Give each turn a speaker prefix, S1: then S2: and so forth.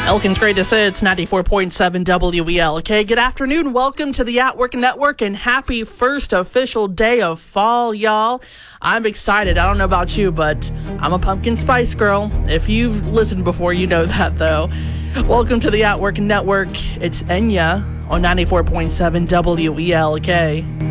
S1: Elkin's Greatest Hits, 94.7 WELK. Good afternoon. Welcome to the At Work Network and happy first official day of fall, y'all. I'm excited. I don't know about you, but I'm a pumpkin spice girl. If you've listened before, you know that, though. Welcome to the At Work Network. It's Enya on 94.7 WELK.